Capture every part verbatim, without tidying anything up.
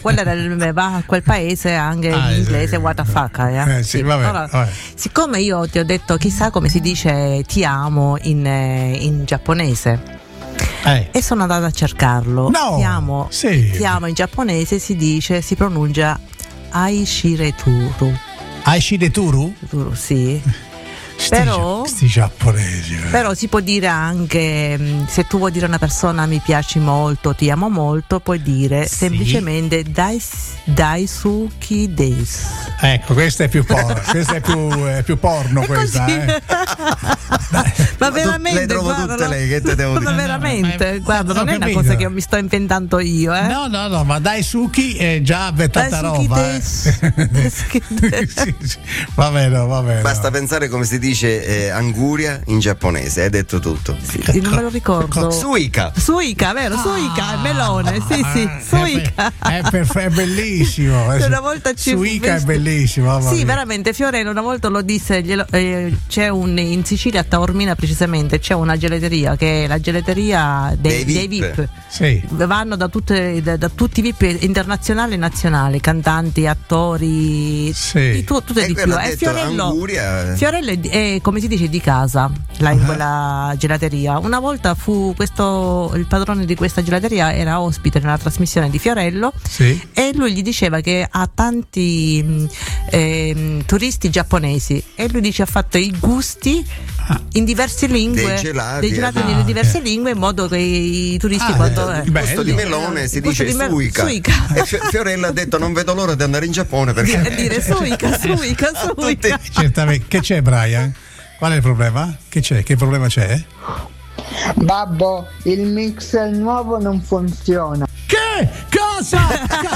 quello era il, va a quel paese anche Ah, in inglese, sì. what the fuck, eh? Eh, sì, vabbè, Allora, vabbè. siccome io ti ho detto chissà come si dice ti amo in, eh, in giapponese, Eh. e sono andata a cercarlo. No, ti amo, sì. ti amo in giapponese si dice, si pronuncia Aishireturu. Aishireturu? Turu, sì. Sti, Però- sti giapponesi. eh. Però si può dire anche, mh, se tu vuoi dire a una persona mi piaci molto, ti amo molto, puoi dire Sì. semplicemente dai, daisuki desu. Ecco, questa è più porno, questa è più, è più porno È questa, così. eh. Ma tu- veramente, le trovo guarda, tutte no- lei, che te devo ma dire? veramente, No, no, guarda, ho non è una capito. cosa che mi sto inventando io, eh. No, no, no, ma dai Suki è già tanta Daisuki roba. eh. desu. Daisuki desu. Sì, sì. Va bene, va bene. Basta pensare come si dice eh, anguria in giapponese, hai detto tutto. Sì, non me lo ricordo. Suica. Suica, vero? Suica, il melone, sì, sì, Ah, Suica. È, per- è bellissimo. Che una volta ci Suica è fu- bellissimo. mamma Sì, mia. veramente Fiorello una volta lo disse, glielo- eh, c'è un, in Sicilia a Taormina precisamente c'è una gelateria che è la gelateria dei, Dei dei V I P. V I P. Sì. Vanno da, tutte, da, da tutti i V I P internazionali e nazionali, cantanti, attori, Sì. di tu- tutto e E di quello più. ha E detto Fiorello, Anguria. Fiorello è, di- è, come si dice, di casa là in quella gelateria. Una volta fu questo, il padrone di questa gelateria era ospite nella trasmissione di Fiorello Sì. e lui gli diceva che ha tanti mh, ehm, turisti giapponesi e lui dice ha fatto i gusti in diverse lingue, Dei gelati, dei gelati ah, in diverse ok. lingue in modo che i turisti Ah, quando eh, eh, Il gusto di bello. melone si Il gusto dice di mel- suica. suica. E Fi- Fiorella ha detto non vedo l'ora di andare in Giappone perché a dire suica, suica, suica. Certamente. Che c'è, Brian? Qual è il problema? Che c'è? Che problema c'è? Babbo, il mixer nuovo non funziona. Che? Cosa?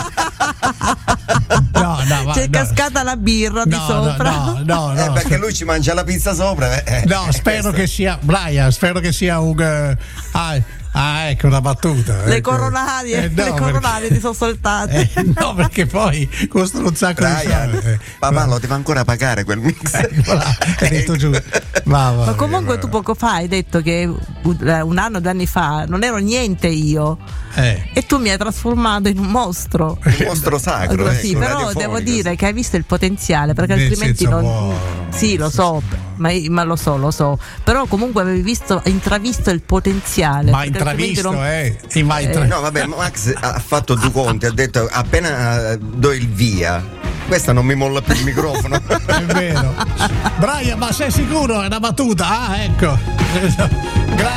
No, no, ma, C'è no. cascata la birra di No, sopra. no, no, no, eh, no, perché sper- lui ci mangia la pizza sopra. eh, eh. no, spero che sia Brian, spero che sia un eh, ah, ah, ecco una battuta. Le ecco. coronarie, Eh, no, le coronarie perché- ti sono saltate. Eh, no, perché poi costano un sacco di Brian, soldi. Eh, papà lo deve ancora pagare quel mix. eh, voilà, è detto giù. Va, va, Ma comunque va. tu poco fa hai detto che eh, un anno, due anni fa non ero niente io Eh. e tu mi hai trasformato in un mostro. Un mostro sacro. Allora, sì, ecco, però radiofonico. devo dire che hai visto il potenziale perché Nel altrimenti senso non. buono. Sì, lo so, ma, ma lo so, lo so. Però comunque avevi visto, intravisto il potenziale. Ma perché altrimenti intravisto, non- eh? E ma intra- No, vabbè, Max ha fatto due conti, ha detto appena eh, do il via, questa non mi molla più il microfono. È vero. Brian, ma sei sicuro? È una battuta? Ah, ecco. Grazie.